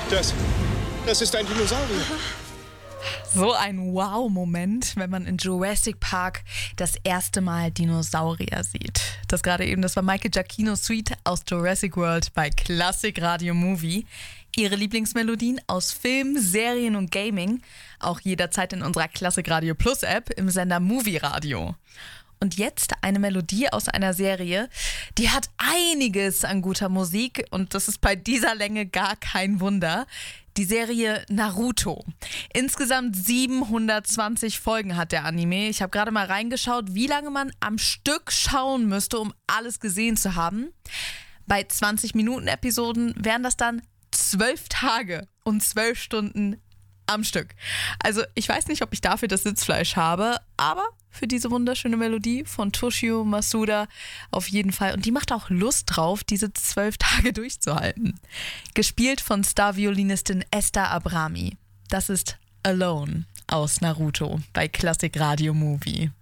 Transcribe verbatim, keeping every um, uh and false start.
Das, das ist ein Dinosaurier. So ein Wow-Moment, wenn man in Jurassic Park das erste Mal Dinosaurier sieht. Das gerade eben, das war Maike Giacchino Suite aus Jurassic World bei Classic Radio Movie. Ihre Lieblingsmelodien aus Film, Serien und Gaming, auch jederzeit in unserer Classic Radio Plus App im Sender Movie Radio. Und jetzt eine Melodie aus einer Serie, die hat einiges an guter Musik und das ist bei dieser Länge gar kein Wunder. Die Serie Naruto. Insgesamt siebenhundertzwanzig Folgen hat der Anime. Ich habe gerade mal reingeschaut, wie lange man am Stück schauen müsste, um alles gesehen zu haben. Bei zwanzig Minuten Episoden wären das dann zwölf Tage und zwölf Stunden am Stück. Also ich weiß nicht, ob ich dafür das Sitzfleisch habe, aber für diese wunderschöne Melodie von Toshio Masuda auf jeden Fall. Und die macht auch Lust drauf, diese zwölf Tage durchzuhalten. Gespielt von Star-Violinistin Esther Abrami. Das ist Alone aus Naruto bei Classic Radio Movie.